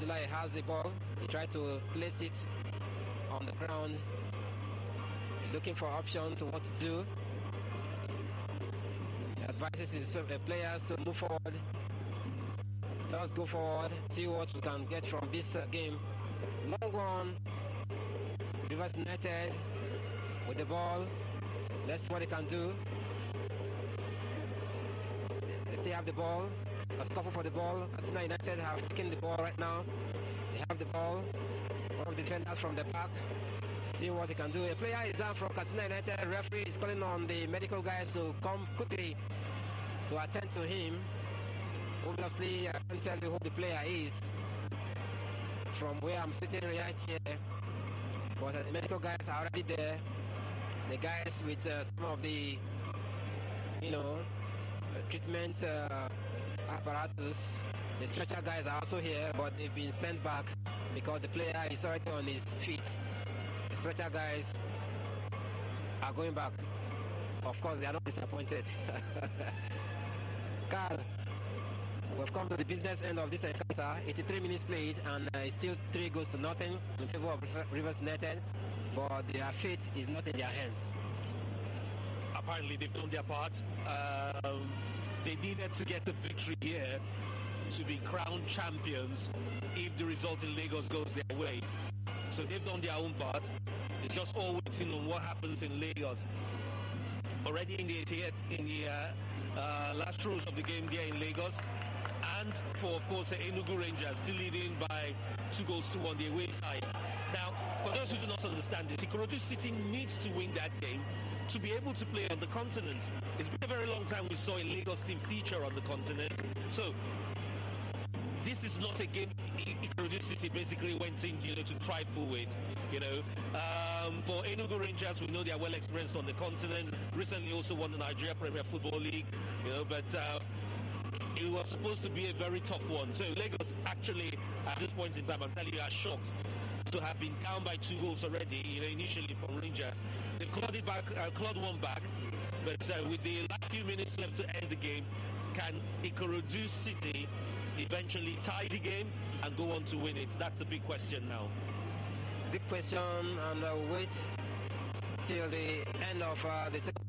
Abdullahi has the ball. He tried to place it on the ground, looking for option to what to do. He advises his players to move forward. Just go forward, see what we can get from this game. Long one. Rivers United with the ball. Let's see what they can do. They still have the ball. A scuffle for the ball. Katsina United have taken the ball right now. They have the ball. One of the defenders from the back. See what they can do. A player is down from Katsina United. Referee is calling on the medical guys to come quickly to attend to him. Obviously, I can't tell you who the player is from where I'm sitting right here. But the medical guys are already there. The guys with some of the, treatment apparatus. The stretcher guys are also here, but they've been sent back because the player is already on his feet. The stretcher guys are going back. Of course, they are not disappointed. Carl, we've come to the business end of this encounter. 83 minutes played, and it's still 3 goals to nothing in favor of Rivers United, but their fate is not in their hands. Apparently, they've done their part. They needed to get the victory here to be crowned champions if the result in Lagos goes their way. So they've done their own part. It's just all waiting on what happens in Lagos. Already in the 88th, in the last throws of the game here in Lagos, and for, of course, the Enugu Rangers still leading by 2 goals to 1 the away side. Now, for those who do not understand this, Ikorodu City needs to win that game to be able to play on the continent. It's been a very long time we saw a Lagos team feature on the continent. So, this is not a game Ikorodu City basically went in, to trifle with. For Enugu Rangers, we know they are well experienced on the continent. Recently also won the Nigeria Premier Football League, but it was supposed to be a very tough one. So Lagos actually, at this point in time, I'm telling you, are shocked to have been down by 2 goals already, initially from Rangers. They clawed one back, but with the last few minutes left to end the game, can Ikorodu City eventually tie the game and go on to win it? That's a big question now. Big question, and wait till the end of the second